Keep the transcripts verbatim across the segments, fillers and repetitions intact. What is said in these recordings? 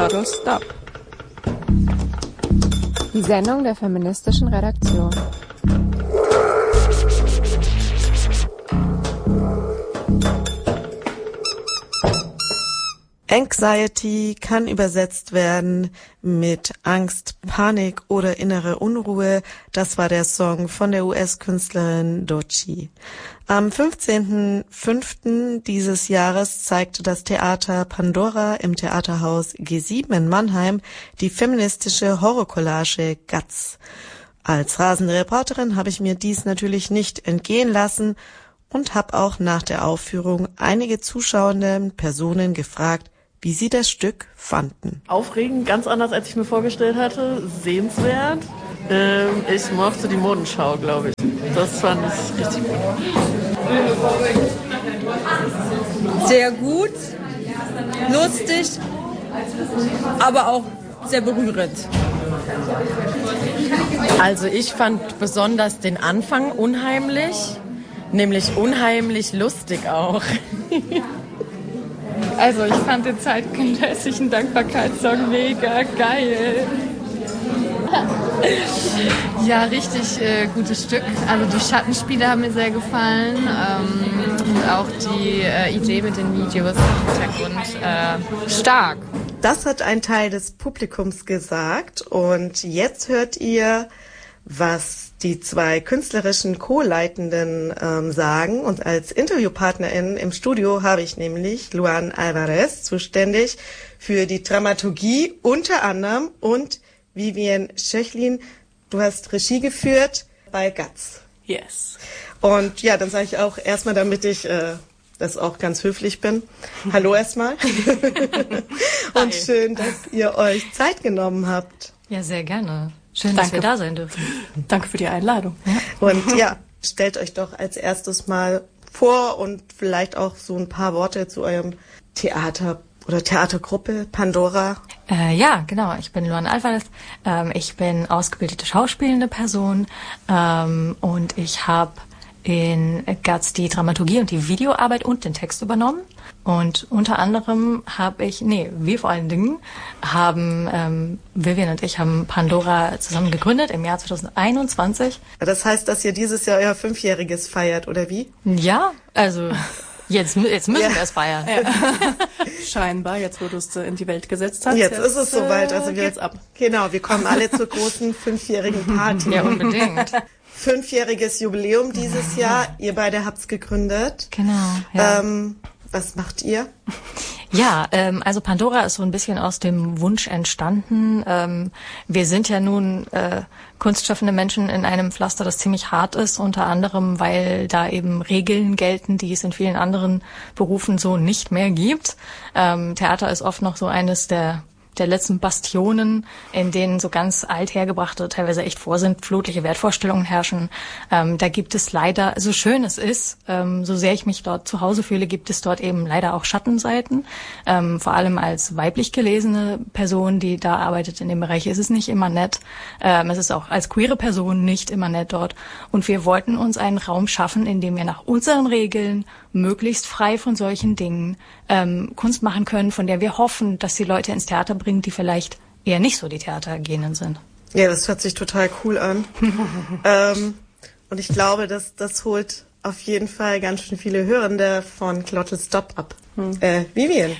Total Stop. Die Sendung der feministischen Redaktion. Anxiety kann übersetzt werden mit Angst, Panik oder innere Unruhe. Das war der Song von der U S-Künstlerin Doechii. Am fünfzehnten fünften dieses Jahres zeigte das Theater Pandora im Theaterhaus G sieben in Mannheim die feministische Horrorcollage Guts. Als rasende Reporterin habe ich mir dies natürlich nicht entgehen lassen und habe auch nach der Aufführung einige zuschauende Personen gefragt, wie sie das Stück fanden. Aufregend, ganz anders, als ich mir vorgestellt hatte. Sehenswert. Ähm, ich mochte die Modenschau, glaube ich. Das fand ich richtig gut. Sehr gut, lustig, aber auch sehr berührend. Also ich fand besonders den Anfang unheimlich, nämlich unheimlich lustig auch. Also ich fand den zeitgenössischen Dankbarkeitssong mega geil. Ja, richtig äh, gutes Stück. Also die Schattenspiele haben mir sehr gefallen. Ähm, und auch die äh, Idee mit den Videos im Hintergrund äh, stark. Das hat ein Teil des Publikums gesagt. Und jetzt hört ihr, was die zwei künstlerischen Co-Leitenden ähm, sagen. Und als Interviewpartnerin im Studio habe ich nämlich Luan Alvarez, zuständig für die Dramaturgie unter anderem, und Vivian Schöchlin, du hast Regie geführt bei Guts. Yes. Und ja, dann sage ich auch erstmal, damit ich äh, das auch ganz höflich bin. Hallo erstmal. Und schön, dass ihr euch Zeit genommen habt. Ja, sehr gerne. Schön, Danke. dass wir da sein dürfen. Danke für die Einladung. Ja. Und ja, stellt euch doch als erstes mal vor und vielleicht auch so ein paar Worte zu eurem Theater oder Theatergruppe Pandora. Äh, ja, genau. Ich bin Luan Alvarez. Ähm, ich bin ausgebildete schauspielende Person ähm, und ich habe in Guts die Dramaturgie und die Videoarbeit und den Text übernommen. Und unter anderem habe ich, nee, wir vor allen Dingen haben, ähm, Vivian und ich haben Pandora zusammen gegründet im Jahr zwanzig einundzwanzig. Das heißt, dass ihr dieses Jahr euer Fünfjähriges feiert, oder wie? Ja, also jetzt, jetzt müssen Ja. wir es feiern. Ja. Scheinbar, jetzt wo du es in die Welt gesetzt hast. Jetzt, ist es soweit. Also wir, geht's ab. Genau, wir kommen alle zur großen fünfjährigen Party. Ja, unbedingt. Fünfjähriges Jubiläum dieses Jahr. Ihr beide habt's gegründet. Genau, ja. Ähm, was macht ihr? Ja, ähm, also Pandora ist so ein bisschen aus dem Wunsch entstanden. Ähm, wir sind ja nun äh, kunstschaffende Menschen in einem Pflaster, das ziemlich hart ist, unter anderem, weil da eben Regeln gelten, die es in vielen anderen Berufen so nicht mehr gibt. Ähm, Theater ist oft noch so eines der der letzten Bastionen, in denen so ganz althergebrachte, teilweise echt vorsintflutliche Wertvorstellungen herrschen. Ähm, da gibt es leider, so schön es ist, ähm, so sehr ich mich dort zu Hause fühle, gibt es dort eben leider auch Schattenseiten. Ähm, vor allem als weiblich gelesene Person, die da arbeitet in dem Bereich, ist es nicht immer nett. Ähm, es ist auch als queere Person nicht immer nett dort. Und wir wollten uns einen Raum schaffen, in dem wir nach unseren Regeln möglichst frei von solchen Dingen ähm, Kunst machen können, von der wir hoffen, dass sie Leute ins Theater bringt, die vielleicht eher nicht so die Theatergehenden sind. Ja, das hört sich total cool an. ähm, und ich glaube, dass das holt auf jeden Fall ganz schön viele Hörende von Total Stop ab. Hm. Äh, Vivian.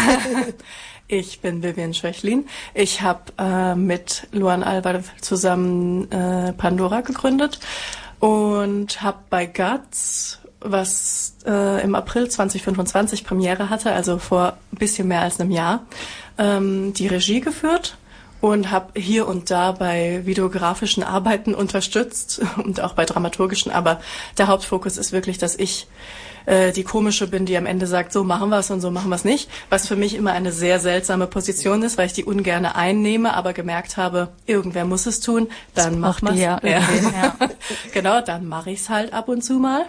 Ich bin Vivian Schöchlin. Ich habe äh, mit Luan Alvarez zusammen äh, Pandora gegründet und habe bei Guts, was äh, im April zwanzig fünfundzwanzig Premiere hatte, also vor ein bisschen mehr als einem Jahr, ähm, die Regie geführt und habe hier und da bei videografischen Arbeiten unterstützt und auch bei dramaturgischen, aber der Hauptfokus ist wirklich, dass ich äh, die Komische bin, die am Ende sagt, so machen wir es und so machen wir es nicht, was für mich immer eine sehr seltsame Position ist, weil ich die ungerne einnehme, aber gemerkt habe, irgendwer muss es tun, dann macht man es. Ja, ja. Genau, dann mache ich es halt ab und zu mal.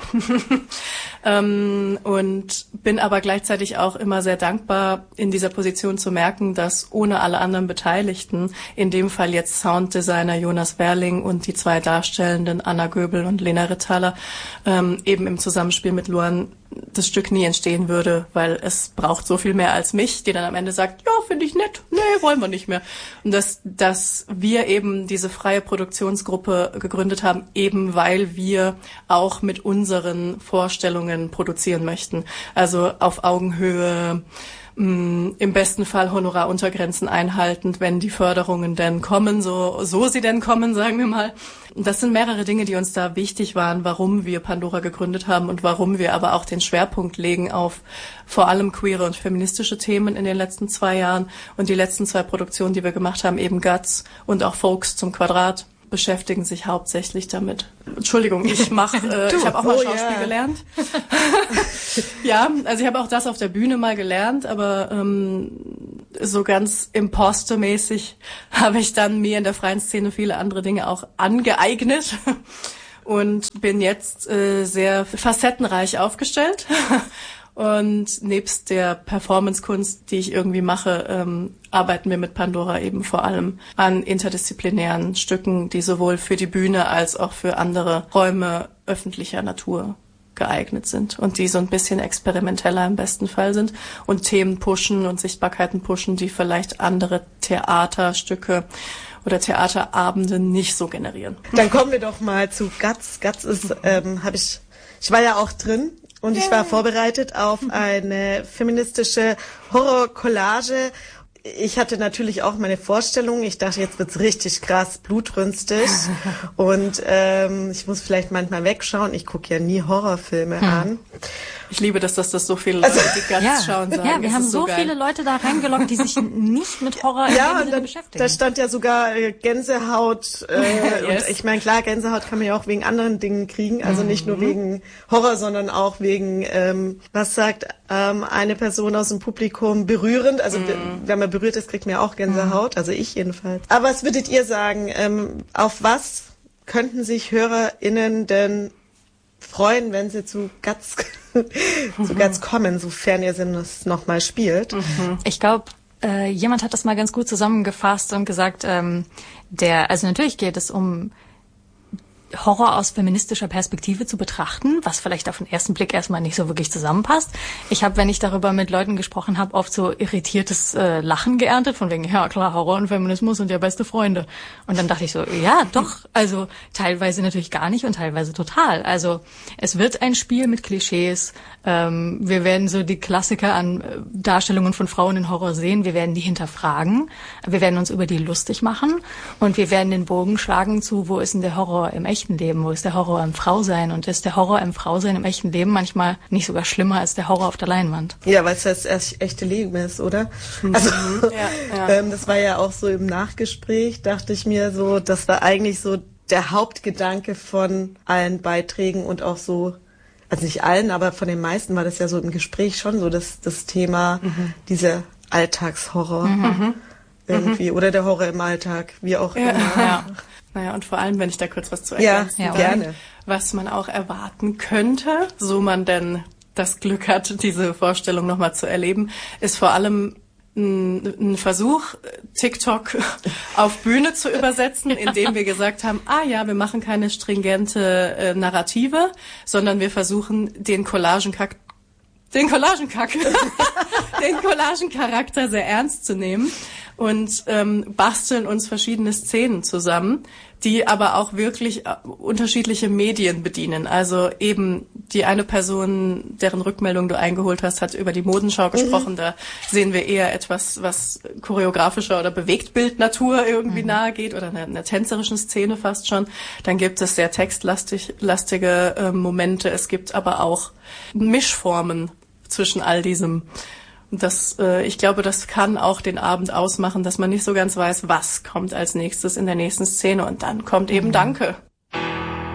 ähm, und bin aber gleichzeitig auch immer sehr dankbar, in dieser Position zu merken, dass ohne alle anderen Beteiligten, in dem Fall jetzt Sounddesigner Jonas Werling und die zwei Darstellenden Anna Göbel und Lena Rittaler, ähm, eben im Zusammenspiel mit Luan ähm, das Stück nie entstehen würde, weil es braucht so viel mehr als mich, die dann am Ende sagt, ja, finde ich nett, nee, wollen wir nicht mehr. Und dass, dass wir eben diese freie Produktionsgruppe gegründet haben, eben weil wir auch mit unseren Vorstellungen produzieren möchten. Also auf Augenhöhe, im besten Fall Honoraruntergrenzen einhaltend, wenn die Förderungen denn kommen, so, so sie denn kommen, sagen wir mal. Das sind mehrere Dinge, die uns da wichtig waren, warum wir Pandora gegründet haben und warum wir aber auch den Schwerpunkt legen auf vor allem queere und feministische Themen in den letzten zwei Jahren. Und die letzten zwei Produktionen, die wir gemacht haben, eben Guts und auch Folks zum Quadrat, beschäftigen sich hauptsächlich damit. Entschuldigung, ich mache, äh, ich habe auch mal oh, Schauspiel yeah. gelernt. Ja, also ich habe auch das auf der Bühne mal gelernt, aber ähm, so ganz impostermäßig habe ich dann mir in der freien Szene viele andere Dinge auch angeeignet und bin jetzt äh, sehr facettenreich aufgestellt. Und nebst der Performance-Kunst, die ich irgendwie mache, ähm, arbeiten wir mit Pandora eben vor allem an interdisziplinären Stücken, die sowohl für die Bühne als auch für andere Räume öffentlicher Natur geeignet sind und die so ein bisschen experimenteller im besten Fall sind und Themen pushen und Sichtbarkeiten pushen, die vielleicht andere Theaterstücke oder Theaterabende nicht so generieren. Dann kommen wir doch mal zu Guts. Guts ist, ähm, habe ich, ich war ja auch drin. Und ich war vorbereitet auf eine feministische Horror-Collage. Ich hatte natürlich auch meine Vorstellungen. Ich dachte, jetzt wird's richtig krass blutrünstig. Und ähm, ich muss vielleicht manchmal wegschauen. Ich gucke ja nie Horrorfilme hm. an. Ich liebe, dass das, das so viele Leute, die Guts ja, schauen, sagen. Ja, wir es haben so, so geil. viele Leute da reingeloggt, die sich nicht mit Horror ja, und dann, beschäftigen. Da stand ja sogar äh, Gänsehaut. Äh, yes. Und ich meine, klar, Gänsehaut kann man ja auch wegen anderen Dingen kriegen. Also mhm. nicht nur wegen Horror, sondern auch wegen, ähm, was sagt ähm, eine Person aus dem Publikum, berührend. Also mhm. wenn man berührt ist, kriegt man ja auch Gänsehaut. Mhm. Also ich jedenfalls. Aber was würdet ihr sagen, ähm, auf was könnten sich HörerInnen denn freuen, wenn sie zu Guts, zu Guts kommen, sofern ihr es nochmal spielt? Mhm. Ich glaube, äh, jemand hat das mal ganz gut zusammengefasst und gesagt, ähm, der, also natürlich geht es um Horror aus feministischer Perspektive zu betrachten, was vielleicht auf den ersten Blick erstmal nicht so wirklich zusammenpasst. Ich habe, wenn ich darüber mit Leuten gesprochen habe, oft so irritiertes äh, Lachen geerntet, von wegen, ja klar, Horror und Feminismus sind ja beste Freunde. Und dann dachte ich so, ja doch, also teilweise natürlich gar nicht und teilweise total. Also es wird ein Spiel mit Klischees. Ähm, wir werden so die Klassiker an äh, Darstellungen von Frauen in Horror sehen. Wir werden die hinterfragen. Wir werden uns über die lustig machen. Und wir werden den Bogen schlagen zu, wo ist denn der Horror im echten Leben? Wo ist der Horror im Frausein? Und ist der Horror im Frausein im echten Leben manchmal nicht sogar schlimmer als der Horror auf der Leinwand? Ja, weil es das echte Leben ist, oder? Also ja, ja. Ähm, das war ja auch so im Nachgespräch, dachte ich mir so, das war eigentlich so der Hauptgedanke von allen Beiträgen und auch so, also nicht allen, aber von den meisten war das ja so im Gespräch schon so das, das Thema, mhm. dieser Alltagshorror mhm. irgendwie, mhm. oder der Horror im Alltag, wie auch ja. immer. Ja. Naja, und vor allem, wenn ich da kurz was zu ergänzen ja, darf, gerne. Was man auch erwarten könnte, so man denn das Glück hat, diese Vorstellung nochmal zu erleben, ist vor allem ein, ein Versuch, TikTok auf Bühne zu übersetzen, indem wir gesagt haben, ah ja, wir machen keine stringente äh, Narrative, sondern wir versuchen, den Collagenkack den Collagenkack, den Collagencharakter sehr ernst zu nehmen und ähm, basteln uns verschiedene Szenen zusammen, die aber auch wirklich äh, unterschiedliche Medien bedienen. Also eben die eine Person, deren Rückmeldung du eingeholt hast, hat über die Modenschau gesprochen. Mhm. Da sehen wir eher etwas, was choreografischer oder Bewegtbildnatur irgendwie mhm. nahe geht oder einer, einer tänzerischen Szene fast schon. Dann gibt es sehr textlastige äh, Momente. Es gibt aber auch Mischformen zwischen all diesem. Das, äh, ich glaube, das kann auch den Abend ausmachen, dass man nicht so ganz weiß, was kommt als nächstes in der nächsten Szene. Und dann kommt eben Danke.